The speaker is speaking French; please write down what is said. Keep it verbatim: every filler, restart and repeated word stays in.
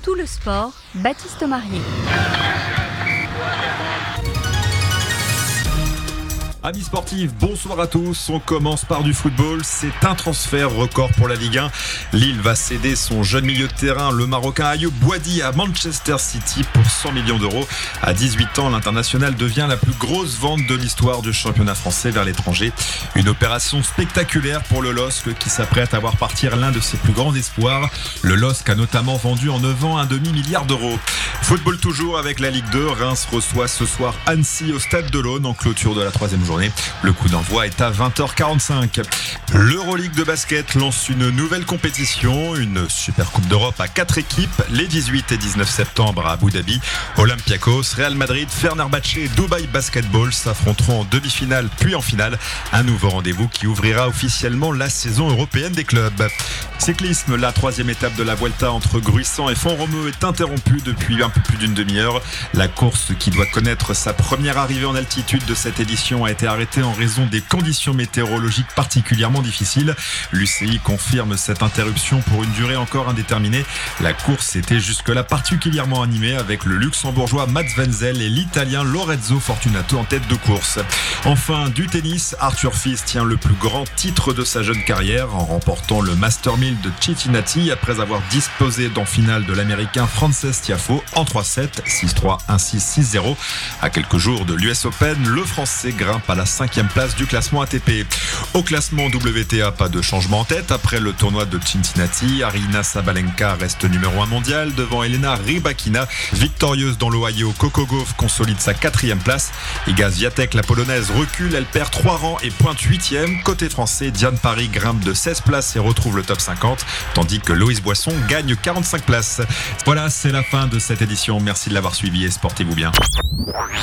Tout le sport, Baptiste Marier. Amis sportifs, bonsoir à tous. On commence par du football. C'est un transfert record pour la Ligue un. Lille va céder son jeune milieu de terrain, le Marocain Ayoub Boadi, à Manchester City pour cent millions d'euros. À dix-huit ans, l'international devient la plus grosse vente de l'histoire du championnat français vers l'étranger. Une opération spectaculaire pour le L O S C qui s'apprête à voir partir l'un de ses plus grands espoirs. Le L O S C a notamment vendu en neuf ans un demi-milliard d'euros. Football toujours avec la Ligue deux. Reims reçoit ce soir Annecy au Stade de l'Aune en clôture de la troisième journée. Le coup d'envoi est à vingt heures quarante-cinq. L'Euroleague de basket lance une nouvelle compétition, une super coupe d'Europe à quatre équipes, les dix-huit et dix-neuf septembre à Abu Dhabi. Olympiakos, Real Madrid, Fenerbahçe et Dubaï Basketball s'affronteront en demi-finale puis en finale. Un nouveau rendez-vous qui ouvrira officiellement la saison européenne des clubs. Cyclisme, la troisième étape de la Vuelta entre Gruissant et Font-Romeu est interrompue depuis un peu plus d'une demi-heure. La course qui doit connaître sa première arrivée en altitude de cette édition a été arrêtée en raison des conditions météorologiques particulièrement difficiles. L'U C I confirme cette interruption pour une durée encore indéterminée. La course était jusque-là particulièrement animée avec le luxembourgeois Mats Wenzel et l'italien Lorenzo Fortunato en tête de course. Enfin, du tennis, Arthur Fils tient le plus grand titre de sa jeune carrière en remportant le Master mille de Cincinnati après avoir disposé d'en finale de l'américain Frances Tiafoe en trois sept, six trois, un six, six zéro. À quelques jours de l'U S Open, le Français grimpe à la cinquième place du classement A T P. Au classement W T A, pas de changement en tête. Après le tournoi de Cincinnati, Aryna Sabalenka reste numéro un mondial devant Elena Rybakina. Victorieuse dans l'Ohio, Coco Gauff consolide sa quatrième place. Iga Swiatek, la polonaise, recule. Elle perd trois rangs et pointe huitième. Côté français, Diane Paris grimpe de seize places et retrouve le top cinquante, tandis que Loïs Boisson gagne quarante-cinq places. Voilà, c'est la fin de cette édition. Merci de l'avoir suivi et sportez-vous bien.